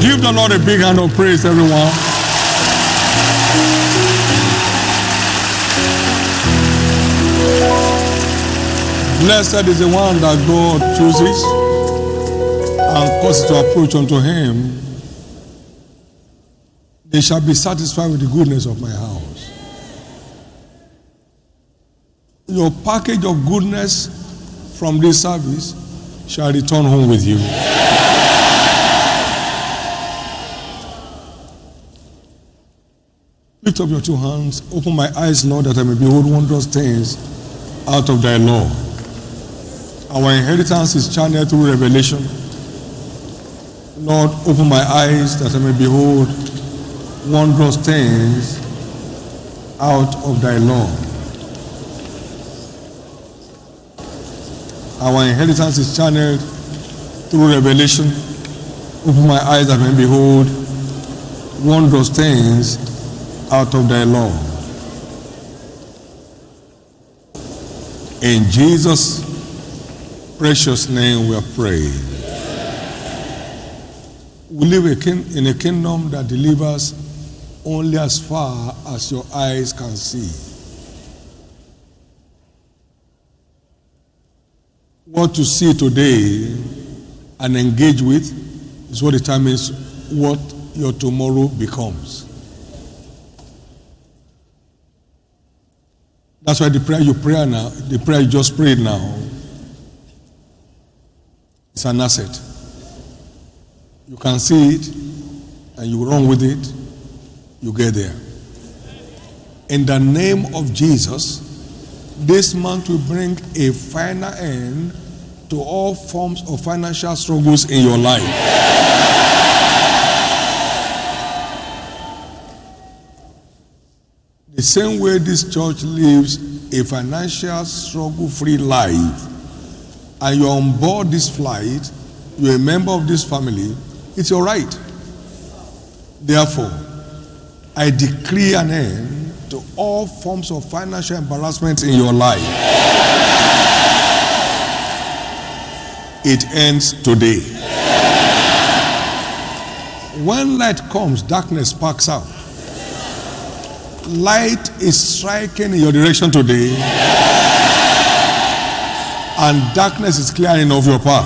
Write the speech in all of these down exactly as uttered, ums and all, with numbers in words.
Give the Lord a big hand of praise, everyone. Blessed is the one that God chooses and causes to approach unto him. They shall be satisfied with the goodness of my house. Your package of goodness from this service shall return home with you. Lift up your two hands. Open my eyes, Lord, that I may behold wondrous things out of thy law. Our inheritance is channeled through revelation. Lord, open my eyes that I may behold wondrous things out of thy law. Our inheritance is channeled through revelation. Open my eyes that I may behold wondrous things out of thy law. In Jesus' precious name we are praying. We live in a kingdom that delivers only as far as your eyes can see. What you see today and engage with is what determines what your tomorrow becomes. That's why the prayer you pray now, the prayer you just prayed now, is an asset. You can see it and you run with it, you get there. In the name of Jesus, this month will bring a final end to all forms of financial struggles in your life. The same way this church lives a financial struggle-free life, and you're on board this flight, you're a member of this family, it's your right. Therefore, I decree an end to all forms of financial embarrassment in your life. It ends today. When light comes, darkness sparks out. Light is striking in your direction today, and darkness is clearing off your path.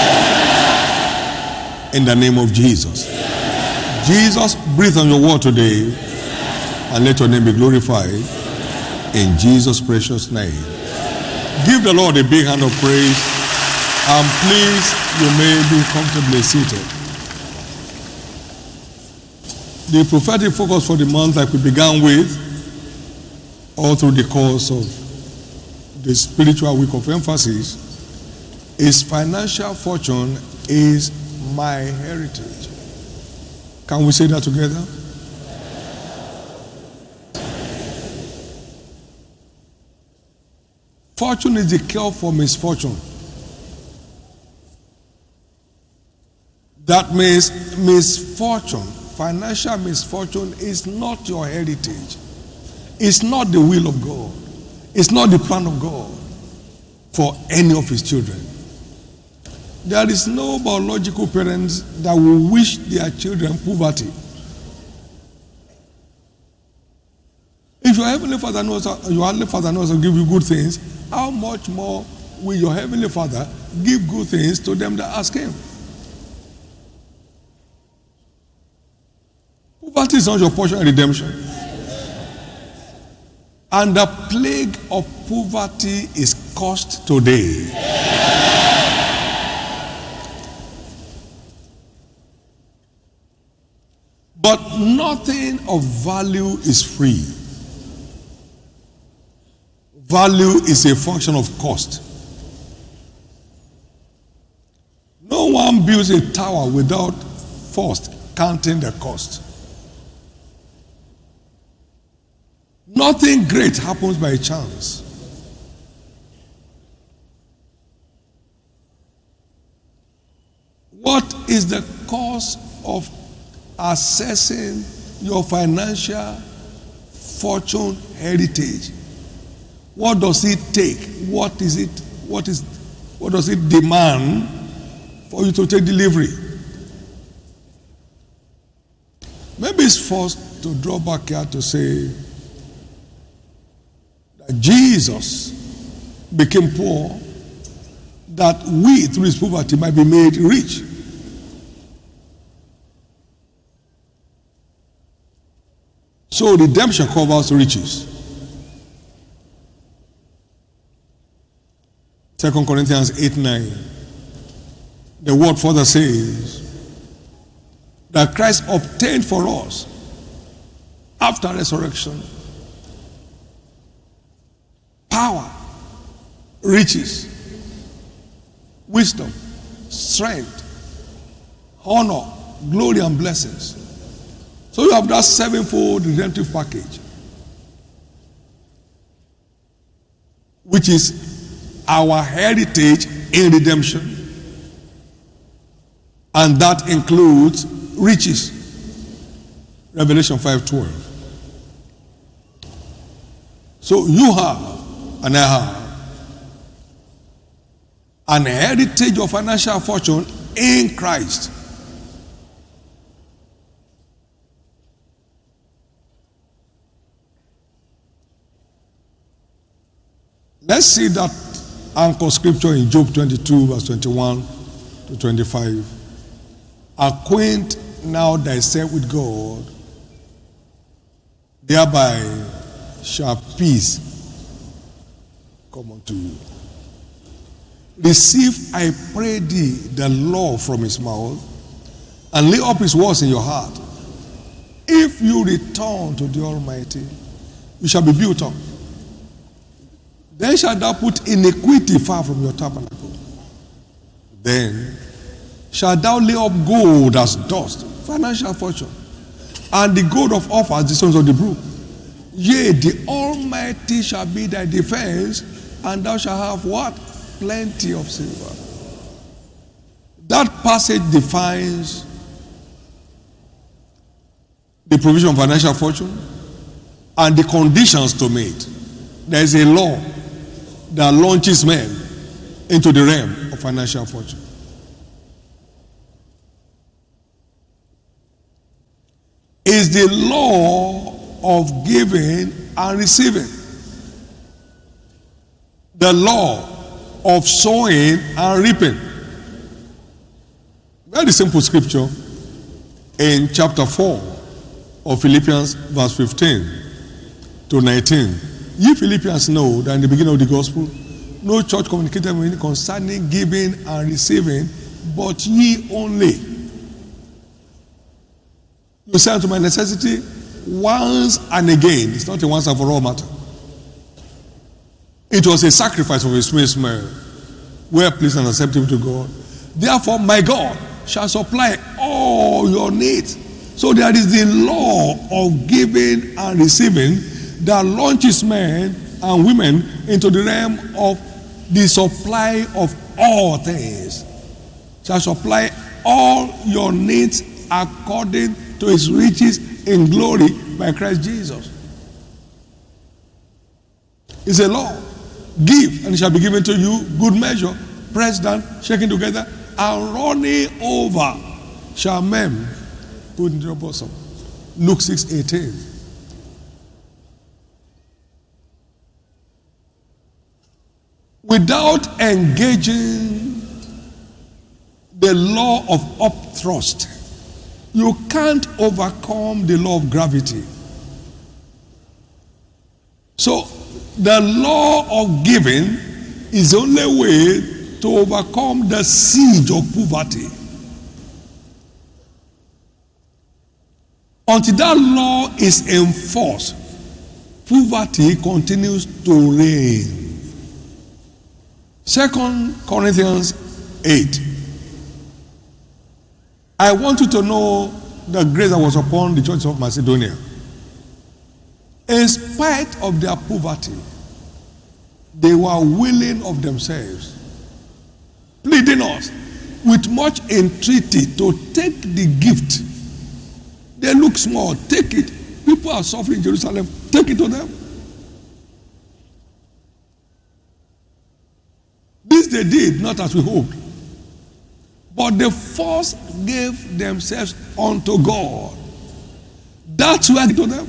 In the name of Jesus. Jesus, breathe on your word today, and let your name be glorified. In Jesus' precious name. Give the Lord a big hand of praise, and please, you may be comfortably seated. The prophetic focus for the month, like we began with, all through the course of the spiritual week of emphasis, is financial fortune is my heritage. Can we say that together? Fortune is the cure for misfortune. That means misfortune, financial misfortune, is not your heritage. It's not the will of God. It's not the plan of God for any of his children. There is no biological parents that will wish their children poverty. If your heavenly Father knows, your heavenly Father knows to give you good things, how much more will your heavenly Father give good things to them that ask him? Poverty is not your portion and redemption. And the plague of poverty is cursed today. But nothing of value is free. Value is a function of cost. No one builds a tower without first counting the cost. Nothing great happens by chance. What is the cause of assessing your financial fortune heritage? What does it take? What is it? What is what does it demand for you to take delivery? be forced to draw back here to say that Jesus became poor that we, through his poverty, might be made rich. So redemption covers riches. Second Corinthians eight nine. The word further says that Christ obtained for us after resurrection power, riches, wisdom, strength, honor, glory, and blessings. So you have that sevenfold redemptive package, which is our heritage in redemption, and that includes riches. Revelation five twelve. So you have, and I have, an heritage of financial fortune in Christ. Let's see that anchor scripture in Job twenty-two, verse twenty-one to twenty-five. Acquaint now thyself with God, thereby shall peace come unto you. Receive, I pray thee, the law from his mouth, and lay up his words in your heart. If you return to the Almighty, you shall be built up. Then shalt thou put iniquity far from your tabernacle. Then shalt thou lay up gold as dust, financial fortune, and the gold of Ophir, the sons of the brook. Yea, the Almighty shall be thy defense, and thou shalt have what? Plenty of silver. That passage defines the provision of financial fortune and the conditions to meet. There is a law that launches men into the realm of financial fortune. Is the law of giving and receiving. The law of sowing and reaping. Very simple scripture in chapter four of Philippians, verse fifteen to nineteen. Ye Philippians know that in the beginning of the gospel, no church communicated with me concerning giving and receiving, but ye only. You say unto my necessity once and again. It's not a once and for all matter. It was a sacrifice of a sweet smell, well pleased and acceptable to God. Therefore, my God shall supply all your needs. So there is the law of giving and receiving that launches men and women into the realm of the supply of all things. Shall supply all your needs according to his riches in glory by Christ Jesus. It's a law. Give, and it shall be given to you, good measure, pressed down, shaken together, and running over shall men put into your bosom. Luke six eighteen. Without engaging the law of upthrust, you can't overcome the law of gravity. So, the law of giving is the only way to overcome the siege of poverty. Until that law is enforced, poverty continues to reign. Second Corinthians eight. I want you to know the grace that was upon the church of Macedonia. In spite of their poverty, they were willing of themselves, pleading us with much entreaty to take the gift. They look small, take it. People are suffering in Jerusalem, take it to them. This they did, not as we hoped. But they first gave themselves unto God. That's where I give to them.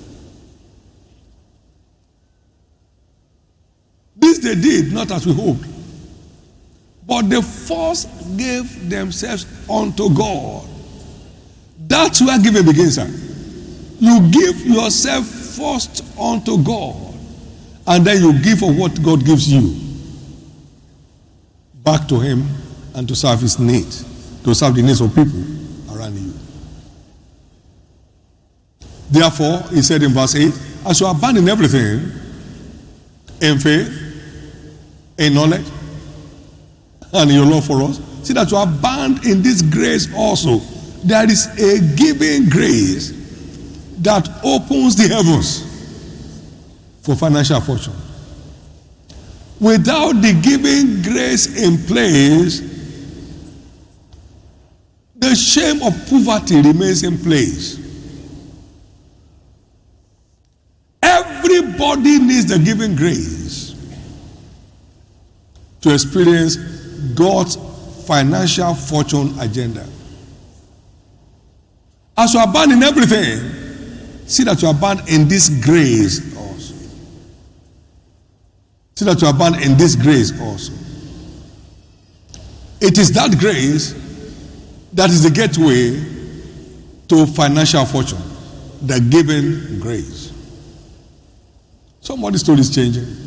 This they did not as we hoped, but they first gave themselves unto God. That's where giving begins, sir. You give yourself first unto God, and then you give of what God gives you back to Him and to serve His needs, to serve the needs of people around you. Therefore, He said in verse eight, as you abandon everything in faith, in knowledge, and in your love for us, see that you abound in this grace also. There is a giving grace that opens the heavens for financial fortune. Without the giving grace in place, the shame of poverty remains in place. Everybody needs the giving grace to experience God's financial fortune agenda. As you abound in everything, see that you abound in this grace also. See that you abound in this grace also. It is that grace that is the gateway to financial fortune, the giving grace. Somebody's story is changing.